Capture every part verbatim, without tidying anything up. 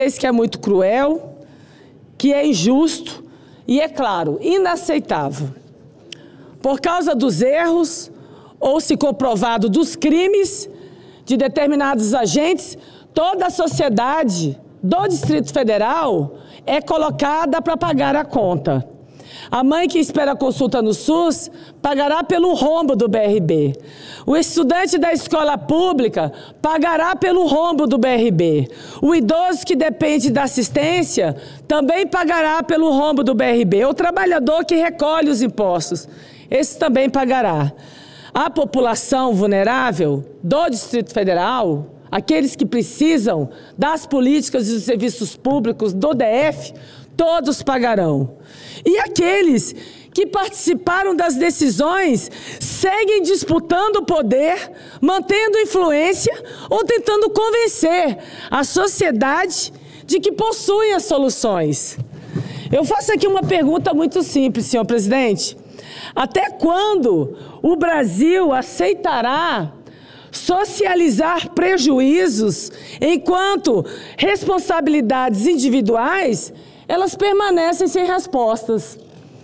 que é muito cruel, que é injusto e, é claro, inaceitável. Por causa dos erros, ou se comprovado dos crimes de determinados agentes, toda a sociedade do Distrito Federal é colocada para pagar a conta. A mãe que espera consulta no SUS pagará pelo rombo do B R B. O estudante da escola pública pagará pelo rombo do B R B. O idoso que depende da assistência também pagará pelo rombo do B R B. O trabalhador que recolhe os impostos, esse também pagará. A população vulnerável do Distrito Federal, aqueles que precisam das políticas e dos serviços públicos do D F, todos pagarão. E aqueles que participaram das decisões seguem disputando o poder, mantendo influência ou tentando convencer a sociedade de que possuem as soluções. Eu faço aqui uma pergunta muito simples, senhor presidente. Até quando o Brasil aceitará socializar prejuízos enquanto responsabilidades individuais elas permanecem sem respostas?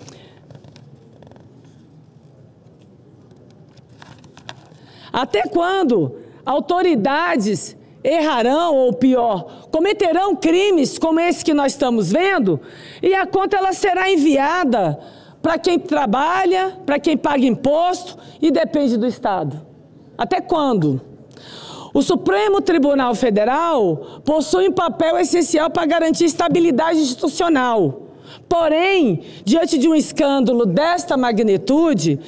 Até quando autoridades errarão, ou pior, cometerão crimes como esse que nós estamos vendo, e a conta ela será enviada para quem trabalha, para quem paga imposto e depende do Estado? Até quando? O Supremo Tribunal Federal possui um papel essencial para garantir estabilidade institucional. Porém, diante de um escândalo desta magnitude,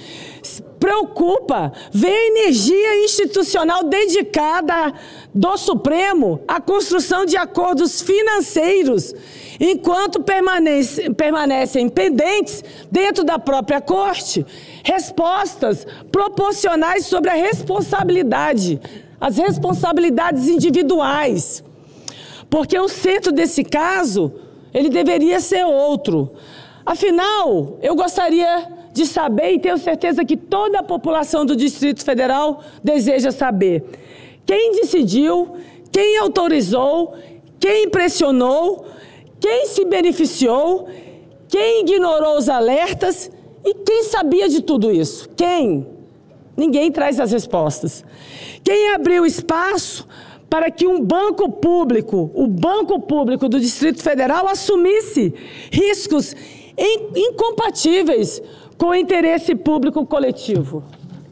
preocupa ver a energia institucional dedicada do Supremo à construção de acordos financeiros, enquanto permanece, permanecem pendentes dentro da própria Corte respostas proporcionais sobre a responsabilidade, as responsabilidades individuais. Porque o centro desse caso, ele deveria ser outro. Afinal, eu gostaria de saber, e tenho certeza que toda a população do Distrito Federal deseja saber, quem decidiu, quem autorizou, quem pressionou, quem se beneficiou, quem ignorou os alertas e quem sabia de tudo isso? Quem? Ninguém traz as respostas. Quem abriu espaço para que um banco público, o Banco Público do Distrito Federal, assumisse riscos incompatíveis com o interesse público coletivo?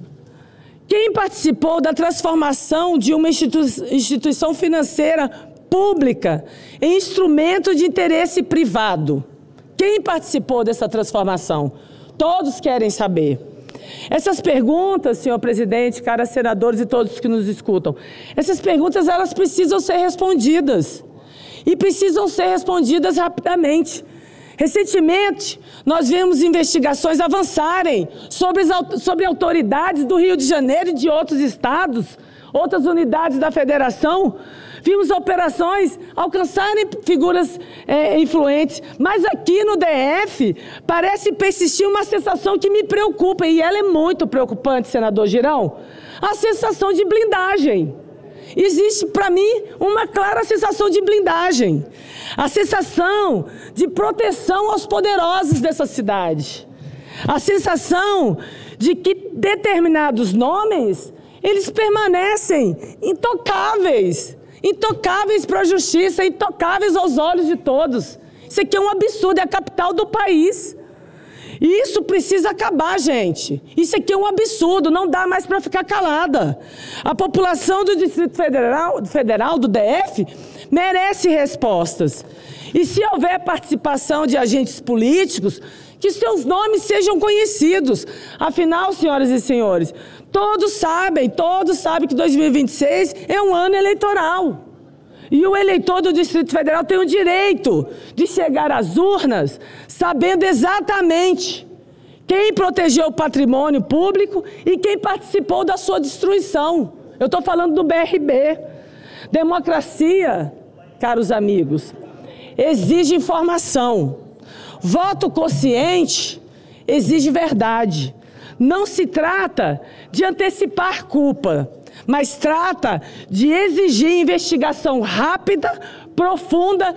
Quem participou da transformação de uma institu- instituição financeira pública em instrumento de interesse privado? Quem participou dessa transformação? Todos querem saber. Essas perguntas, senhor presidente, caros senadores e todos que nos escutam, essas perguntas elas precisam ser respondidas. E precisam ser respondidas rapidamente. Recentemente, nós vimos investigações avançarem sobre, as, sobre autoridades do Rio de Janeiro e de outros estados, outras unidades da federação. Vimos operações alcançarem figuras é, influentes, mas aqui no D F parece persistir uma sensação que me preocupa, e ela é muito preocupante, senador Girão, a sensação de blindagem. Existe, para mim, uma clara sensação de blindagem, a sensação de proteção aos poderosos dessa cidade, a sensação de que determinados nomes, eles permanecem intocáveis, intocáveis para a justiça, intocáveis aos olhos de todos. Isso aqui é um absurdo, é a capital do país. E isso precisa acabar, gente. Isso aqui é um absurdo, não dá mais para ficar calada. A população do Distrito Federal, Federal, do D F, merece respostas. E se houver participação de agentes políticos, que seus nomes sejam conhecidos. Afinal, senhoras e senhores, todos sabem, todos sabem que dois mil e vinte e seis é um ano eleitoral. E o eleitor do Distrito Federal tem o direito de chegar às urnas sabendo exatamente quem protegeu o patrimônio público e quem participou da sua destruição. Eu estou falando do B R B. Democracia, caros amigos, exige informação. Voto consciente exige verdade. Não se trata de antecipar culpa. mas trata de exigir investigação rápida, profunda